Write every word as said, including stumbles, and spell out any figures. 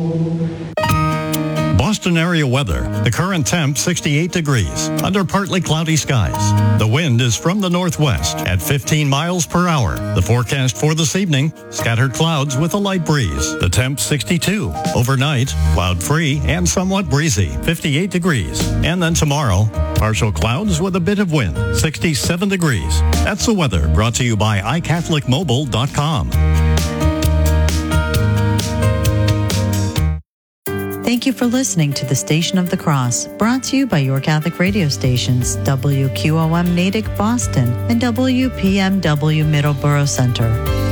Boston area weather. The current temp sixty-eight degrees under partly cloudy skies. The wind is from the northwest at fifteen miles per hour. The forecast for this evening, scattered clouds with a light breeze. The temp sixty-two. Overnight, cloud free and somewhat breezy, fifty-eight degrees. And then tomorrow, partial clouds with a bit of wind, sixty-seven degrees. That's the weather brought to you by i catholic mobile dot com. Thank you for listening to the Station of the Cross, brought to you by your Catholic radio stations, W Q O M Natick Boston and W P M W Middleborough Center.